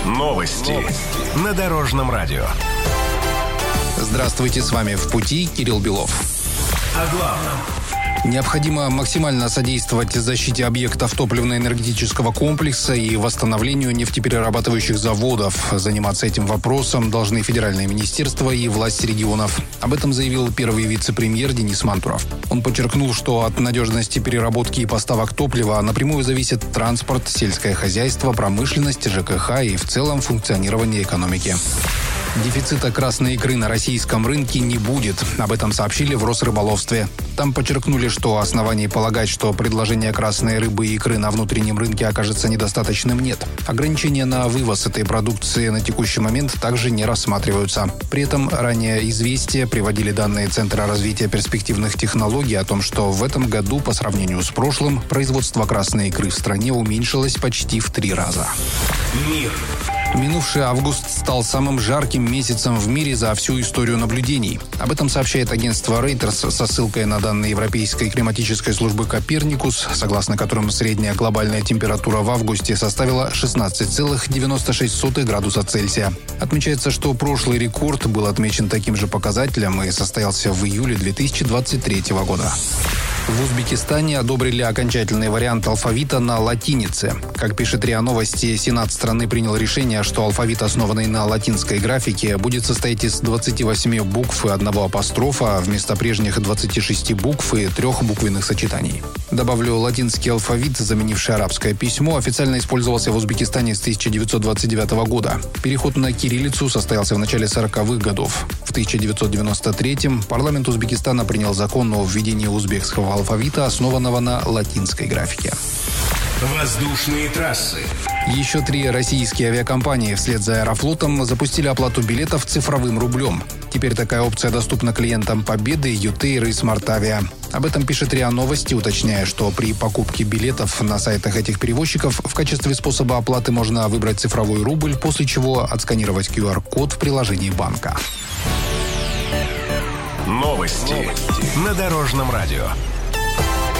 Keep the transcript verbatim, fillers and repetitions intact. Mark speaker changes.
Speaker 1: Новости на Дорожном радио.
Speaker 2: Здравствуйте, с вами «В пути» Кирилл Белов.
Speaker 1: О главном.
Speaker 2: Необходимо максимально содействовать защите объектов топливно-энергетического комплекса и восстановлению нефтеперерабатывающих заводов. Заниматься этим вопросом должны федеральные министерства и власти регионов. Об этом заявил первый вице-премьер Денис Мантуров. Он подчеркнул, что от надежности переработки и поставок топлива напрямую зависит транспорт, сельское хозяйство, промышленность, ЖКХ и в целом функционирование экономики. Дефицита красной икры на российском рынке не будет. Об этом сообщили в Росрыболовстве. Там подчеркнули, что оснований полагать, что предложение красной рыбы и икры на внутреннем рынке окажется недостаточным, нет. Ограничения на вывоз этой продукции на текущий момент также не рассматриваются. При этом ранее «Известия» приводили данные Центра развития перспективных технологий о том, что в этом году по сравнению с прошлым производство красной икры в стране уменьшилось почти в три раза.
Speaker 1: Мир.
Speaker 2: Минувший август стал самым жарким месяцем в мире за всю историю наблюдений. Об этом сообщает агентство Reuters со ссылкой на данные Европейской климатической службы «Коперникус», согласно которым средняя глобальная температура в августе составила шестнадцать целых девяносто шесть сотых градуса Цельсия. Отмечается, что прошлый рекорд был отмечен таким же показателем и состоялся в июле две тысячи двадцать третьего года. В Узбекистане одобрили окончательный вариант алфавита на латинице. Как пишет РИА Новости, Сенат страны принял решение, что алфавит, основанный на латинской графике, будет состоять из двадцати восьми букв и одного апострофа вместо прежних двадцати шести букв и трех буквенных сочетаний. Добавлю, латинский алфавит, заменивший арабское письмо, официально использовался в Узбекистане с тысяча девятьсот двадцать девятого года. Переход на кириллицу состоялся в начале сороковых годов. В тысяча девятьсот девяносто третьем парламент Узбекистана принял закон о введении узбекского алфавита, основанного на латинской графике.
Speaker 1: Воздушные трассы.
Speaker 2: Еще три российские авиакомпании вслед за «Аэрофлотом» запустили оплату билетов цифровым рублем. Теперь такая опция доступна клиентам «Победы», «Ютейр» и «Смартавиа». Об этом пишет РИА Новости, уточняя, что при покупке билетов на сайтах этих перевозчиков в качестве способа оплаты можно выбрать цифровой рубль, после чего отсканировать ку ар код в приложении банка.
Speaker 1: Новости на Дорожном радио.